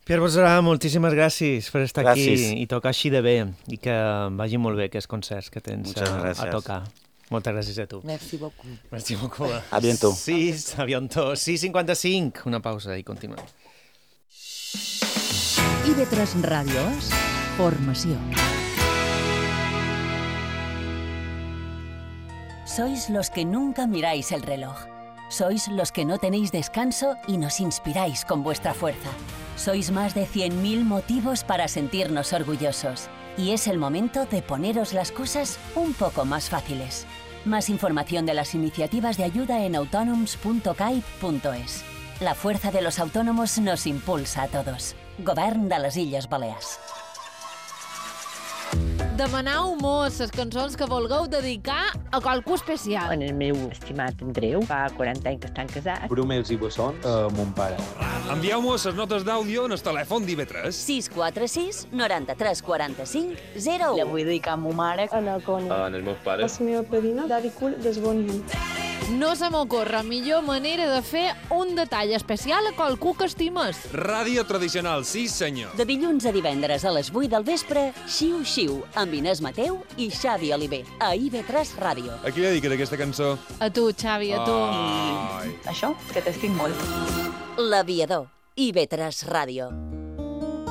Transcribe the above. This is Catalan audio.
Pierre Botzarà, moltíssimes gràcies per estar aquí i tocar així de bé i que vagi molt bé aquests concerts que tens a tocar. Moltes gràcies a tu. Merci beaucoup. Merci beaucoup. A bientôt. A bientôt. 6:55, una pausa i continuem. IB3 Ràdio és formació. Sois los que nunca miráis el reloj. Sois los que no tenéis descanso y nos inspiráis con vuestra fuerza. Sois más de 100.000 motivos para sentirnos orgullosos. Y es el momento de poneros las cosas un poco más fáciles. Más información de las iniciativas de ayuda en autonoms.caip.es. La fuerza de los autónomos nos impulsa a todos. Govern de les Illes Balears. Demaneu-mos les cançons que vulgueu dedicar a qualcú especial. En el meu estimat Andreu, fa 40 anys que estan casats. Bromels i bessons a mon pare. Envieu-nos les notes d'àudio en el telèfon d'IV3. 646 93 45 01. La vull dedicar a ma mare. A la Connie. En els meus pares. A la meva padrina, Daddy Cool, des Bonny. No se m'ocorre millor manera de fer un detall especial a qualcú que estimes. Ràdio tradicional, sí senyor. De dilluns a divendres a les 8 del vespre, Xiu Xiu, amb Inés Mateu i Xavi Oliver, a IB3 Ràdio. A qui dediques aquesta cançó? A tu, Xavi, a tu. I això, que t'estic molt. L'Aviador, IB3 Ràdio.